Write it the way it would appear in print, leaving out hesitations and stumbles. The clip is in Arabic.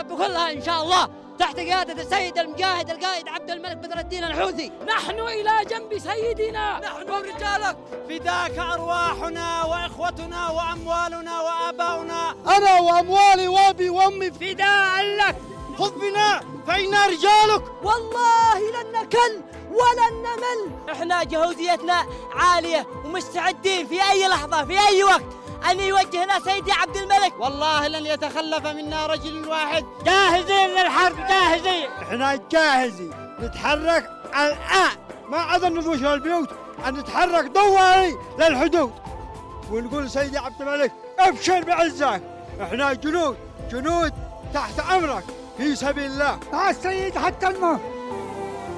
بكلها إن شاء الله تحت قيادة السيد المجاهد القائد عبد الملك بدر الدين الحوثي. نحن إلى جنب سيدنا، نحن رجالك، فداك أرواحنا وإخوتنا وأموالنا وآباؤنا. أنا وأموالي وأبي وأمي فداء لك. خذ بنا فإنا رجالك. والله لن نكل ولن نمل. احنا جهوديتنا عالية ومستعدين في أي لحظة في أي وقت أن يوجهنا سيدي عبد الملك. والله لن يتخلف منا رجل واحد. جاهزين للحرب، جاهزين. احنا جاهزين نتحرك الآن، ما عاد ندوش البيوت، أن نتحرك دواري للحدود ونقول سيدي عبد الملك ابشر بعزك. احنا جنود تحت أمرك في سبيل الله. مع السيد حتى الموت.